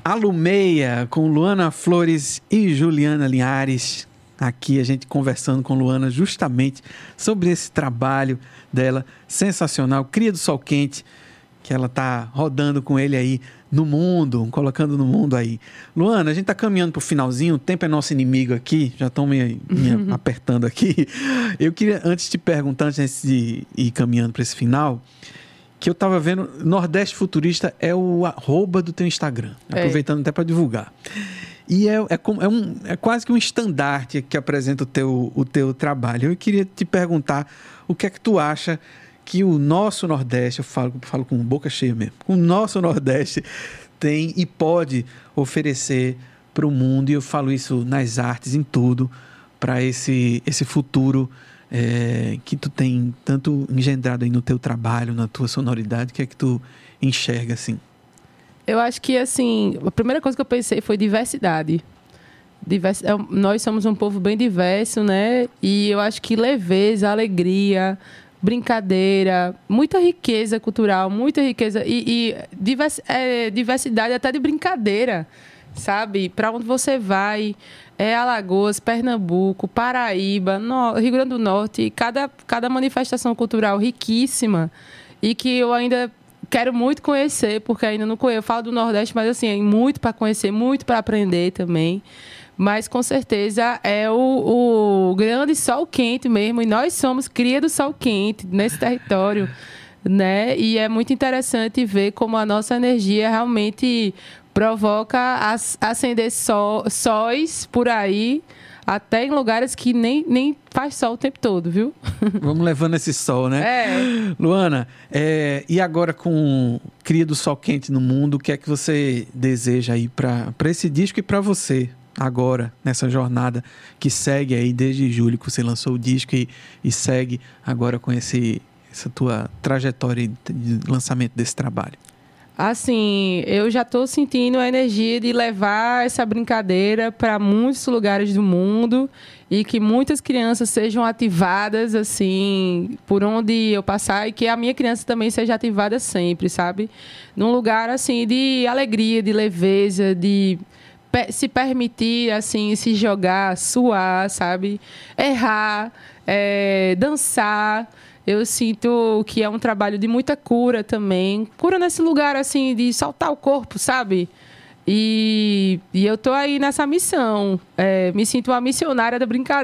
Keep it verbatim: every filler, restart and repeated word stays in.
Alumeia, com Luana Flores e Juliana Linhares. Aqui a gente conversando com Luana justamente sobre esse trabalho dela, sensacional, Cria do Sol Quente, que ela está rodando com ele aí no mundo, colocando no mundo aí. Luana, a gente está caminhando para o finalzinho, o tempo é nosso inimigo aqui, já estão me, me apertando aqui. Eu queria, antes de perguntar, antes de ir caminhando para esse final, que eu estava vendo, Nordeste Futurista é o arroba do teu Instagram, é. Aproveitando até para divulgar. E é, é, é, um, é quase que um estandarte que apresenta o teu, o teu trabalho. Eu queria te perguntar o que é que tu acha que o nosso Nordeste, eu falo, falo com boca cheia mesmo, o nosso Nordeste tem e pode oferecer para o mundo, e eu falo isso nas artes, em tudo, para esse, esse futuro é, que tu tem tanto engendrado aí no teu trabalho, na tua sonoridade. O que é que tu enxerga assim? Eu acho que, assim, a primeira coisa que eu pensei foi diversidade. Divers... Nós somos um povo bem diverso, né? E eu acho que leveza, alegria, brincadeira, muita riqueza cultural, muita riqueza e, e divers... é, diversidade até de brincadeira, sabe? Para onde você vai, é Alagoas, Pernambuco, Paraíba, no... Rio Grande do Norte, cada, cada manifestação cultural riquíssima e que eu ainda quero muito conhecer, porque ainda não conheço. Eu falo do Nordeste, mas assim, é muito para conhecer, muito para aprender também. Mas, com certeza, é o, o grande sol quente mesmo. E nós somos cria do sol quente nesse território, né? E é muito interessante ver como a nossa energia realmente provoca as, acender sol, sóis por aí, até em lugares que nem, nem faz sol o tempo todo, viu? Vamos levando esse sol, né? É. Luana, é, e agora com Cria do Sol Quente no Mundo, o que é que você deseja aí para esse disco e para você agora, nessa jornada que segue aí desde julho que você lançou o disco e, e segue agora com esse, essa tua trajetória de lançamento desse trabalho? Assim, eu já estou sentindo a energia de levar essa brincadeira para muitos lugares do mundo e que muitas crianças sejam ativadas, assim, por onde eu passar, e que a minha criança também seja ativada sempre, sabe? Num lugar, assim, de alegria, de leveza, de se permitir, assim, se jogar, suar, sabe? Errar, é, dançar. Eu sinto que é um trabalho de muita cura também. Cura nesse lugar, assim, de soltar o corpo, sabe? E, e eu tô aí nessa missão. É, me sinto uma missionária da brincadeira.